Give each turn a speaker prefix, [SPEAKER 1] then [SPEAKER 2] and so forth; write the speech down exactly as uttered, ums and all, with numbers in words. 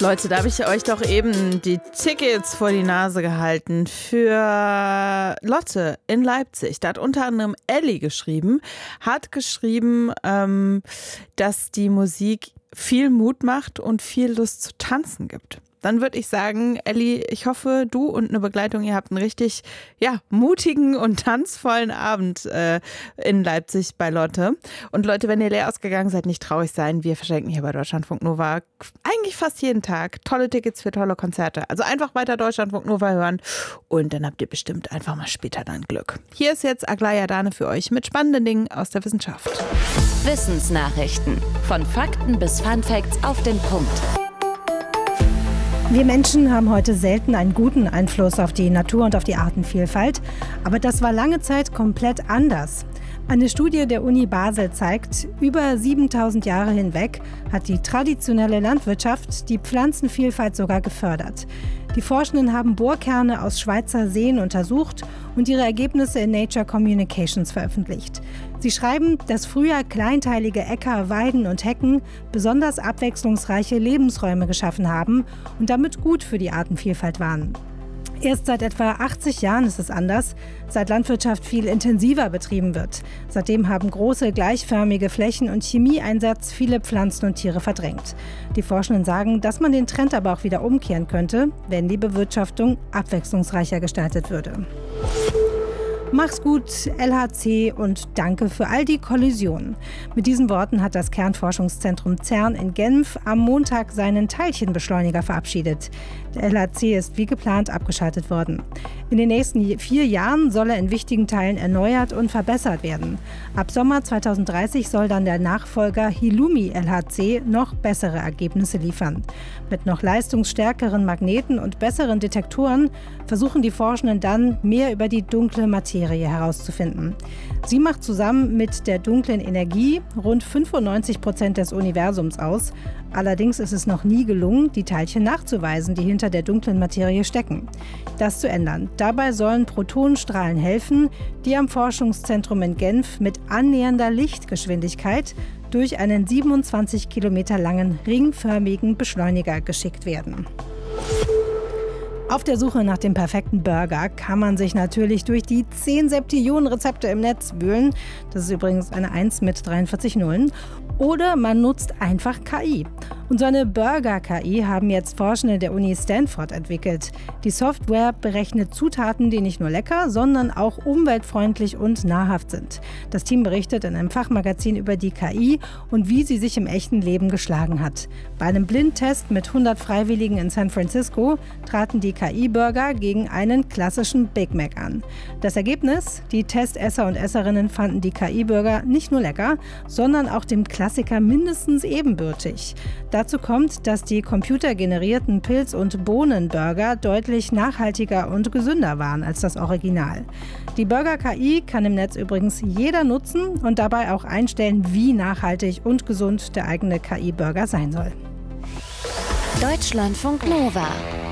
[SPEAKER 1] Leute, da habe ich euch doch eben die Tickets vor die Nase gehalten für Lotte in Leipzig. Da hat unter anderem Elli geschrieben, hat geschrieben, ähm, dass die Musik viel Mut macht und viel Lust zu tanzen gibt. Dann würde ich sagen, Elli, ich hoffe, du und eine Begleitung, ihr habt einen richtig ja, mutigen und tanzvollen Abend äh, in Leipzig bei Lotte. Und Leute, wenn ihr leer ausgegangen seid, nicht traurig sein. Wir verschenken hier bei Deutschlandfunk Nova eigentlich fast jeden Tag tolle Tickets für tolle Konzerte. Also einfach weiter Deutschlandfunk Nova hören und dann habt ihr bestimmt einfach mal später dann Glück. Hier ist jetzt Aglaya Dane für euch mit spannenden Dingen aus der Wissenschaft.
[SPEAKER 2] Wissensnachrichten. Von Fakten bis Funfacts auf den Punkt.
[SPEAKER 3] Wir Menschen haben heute selten einen guten Einfluss auf die Natur und auf die Artenvielfalt, aber das war lange Zeit komplett anders. Eine Studie der Uni Basel zeigt, über siebentausend Jahre hinweg hat die traditionelle Landwirtschaft die Pflanzenvielfalt sogar gefördert. Die Forschenden haben Bohrkerne aus Schweizer Seen untersucht und ihre Ergebnisse in Nature Communications veröffentlicht. Sie schreiben, dass früher kleinteilige Äcker, Weiden und Hecken besonders abwechslungsreiche Lebensräume geschaffen haben und damit gut für die Artenvielfalt waren. Erst seit etwa achtzig Jahren ist es anders, seit Landwirtschaft viel intensiver betrieben wird. Seitdem haben große, gleichförmige Flächen und Chemieeinsatz viele Pflanzen und Tiere verdrängt. Die Forschenden sagen, dass man den Trend aber auch wieder umkehren könnte, wenn die Bewirtschaftung abwechslungsreicher gestaltet würde. Mach's gut, L H C, und danke für all die Kollisionen. Mit diesen Worten hat das Kernforschungszentrum CERN in Genf am Montag seinen Teilchenbeschleuniger verabschiedet. Der L H C ist wie geplant abgeschaltet worden. In den nächsten vier Jahren soll er in wichtigen Teilen erneuert und verbessert werden. Ab Sommer zweitausenddreißig soll dann der Nachfolger Hilumi L H C noch bessere Ergebnisse liefern. Mit noch leistungsstärkeren Magneten und besseren Detektoren versuchen die Forschenden dann, mehr über die dunkle Materie herauszufinden. Sie macht zusammen mit der dunklen Energie rund fünfundneunzig Prozent des Universums aus. Allerdings ist es noch nie gelungen, die Teilchen nachzuweisen, die hinter der dunklen Materie stecken. Das zu ändern. Dabei sollen Protonenstrahlen helfen, die am Forschungszentrum in Genf mit annähernder Lichtgeschwindigkeit durch einen siebenundzwanzig Kilometer langen ringförmigen Beschleuniger geschickt werden. Auf der Suche nach dem perfekten Burger kann man sich natürlich durch die zehn Septillionen Rezepte im Netz wühlen. Das ist übrigens eine eins mit dreiundvierzig Nullen. Oder man nutzt einfach K I. Und so eine Burger-K I haben jetzt Forschende der Uni Stanford entwickelt. Die Software berechnet Zutaten, die nicht nur lecker, sondern auch umweltfreundlich und nahrhaft sind. Das Team berichtet in einem Fachmagazin über die K I und wie sie sich im echten Leben geschlagen hat. Bei einem Blindtest mit hundert Freiwilligen in San Francisco traten die K I-Burger gegen einen klassischen Big Mac an. Das Ergebnis? Die Testesser und Esserinnen fanden die K I-Burger nicht nur lecker, sondern auch dem Klassiker mindestens ebenbürtig. Dazu kommt, dass die computergenerierten Pilz- und Bohnenburger deutlich nachhaltiger und gesünder waren als das Original. Die Burger-K I kann im Netz übrigens jeder nutzen und dabei auch einstellen, wie nachhaltig und gesund der eigene K I-Burger sein soll.
[SPEAKER 2] Deutschlandfunk Nova.